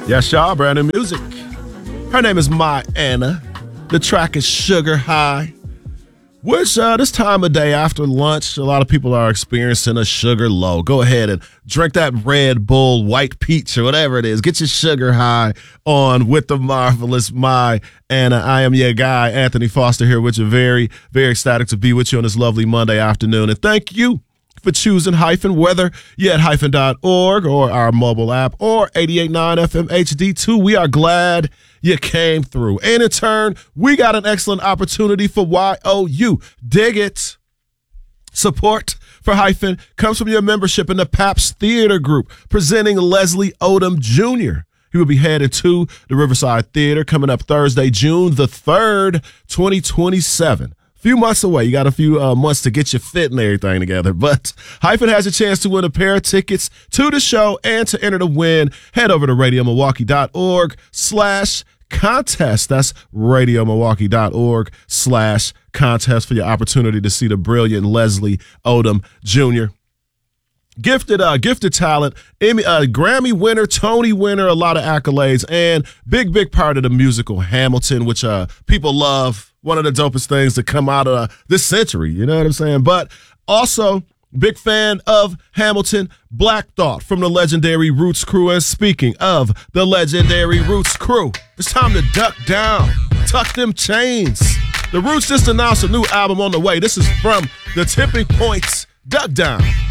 Yes, y'all, brand new music. Her name is My Anna. The track is Sugar High. Which this time of day after lunch, a lot of people are experiencing a sugar low. Go ahead and drink that Red Bull, White Peach, or whatever it is. Get your sugar high on with the marvelous My Anna. I am your guy, Anthony Foster, here with you. Very, very ecstatic to be with you on this lovely Monday afternoon. And thank you for choosing Hyphen, whether you're at hyphen.org or our mobile app or 88.9 FM HD2. We are glad you came through. And in turn, we got an excellent opportunity for YOU. Dig it. Support for Hyphen comes from your membership in the Paps Theater Group, presenting Leslie Odom Jr. He will be headed to the Riverside Theater coming up Thursday, June the 3rd, 2027. Few months away. You got a few months to get your fit and everything together. But Hyphen has a chance to win a pair of tickets to the show, and to enter the win, head over to radiomilwaukee.org/contest. That's radiomilwaukee.org/contest for your opportunity to see the brilliant Leslie Odom Jr. Gifted talent, Emmy, Grammy winner, Tony winner, a lot of accolades, and big part of the musical Hamilton, which people love. One of the dopest things to come out of this century, you know what I'm saying? But also, big fan of Hamilton, Black Thought from the legendary Roots Crew. And speaking of the legendary Roots Crew, it's time to duck down, tuck them chains. The Roots just announced a new album on the way. This is from the Tipping Points, Duck Down.